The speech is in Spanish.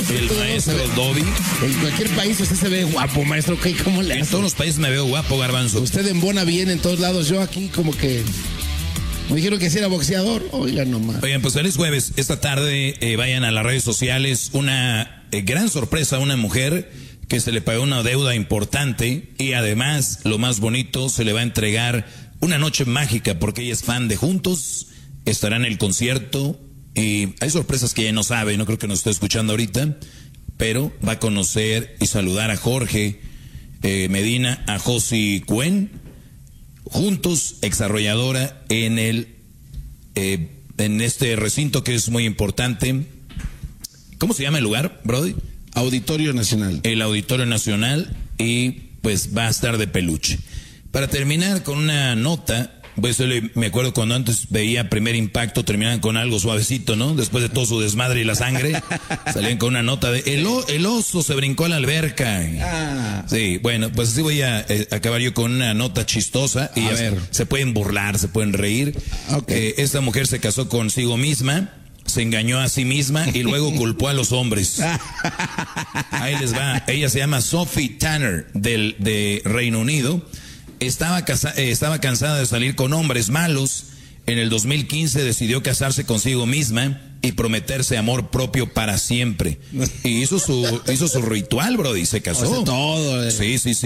El maestro Dobby. En cualquier país usted se ve guapo, maestro. ¿Cómo le hace? En todos los países me veo guapo, Garbanzo. Usted embona bien en todos lados. Yo aquí como que... Me dijeron que si era boxeador. Oigan nomás. Oigan, pues feliz jueves. Esta tarde vayan a las redes sociales. Una gran sorpresa a una mujer que se le pagó una deuda importante. Y además, lo más bonito, se le va a entregar una noche mágica porque ella es fan de Juntos. Estará en el concierto. Y hay sorpresas que ella no sabe. No creo que nos esté escuchando ahorita. Pero va a conocer y saludar a Jorge Medina, a Josi Cuen. Juntos, exarrolladora en este recinto que es muy importante. ¿Cómo se llama el lugar, Brody? Auditorio Nacional. El Auditorio Nacional, y pues va a estar de peluche. Para terminar con una nota, pues me acuerdo cuando antes veía Primer Impacto, terminaban con algo suavecito, ¿no? Después de todo su desmadre y la sangre, salían con una nota de el oso se brincó a la alberca. Ah. Sí, bueno, pues así voy a acabar yo con una nota chistosa. Y a ver. Se pueden burlar, se pueden reír. Okay. Esta mujer se casó consigo misma, se engañó a sí misma y luego culpó a los hombres. Ahí les va. Ella se llama Sophie Tanner de Reino Unido. Estaba cansada de salir con hombres malos. En el 2015 decidió casarse consigo misma y prometerse amor propio para siempre. Y hizo su ritual, bro, y se casó. O sea, todo. Sí.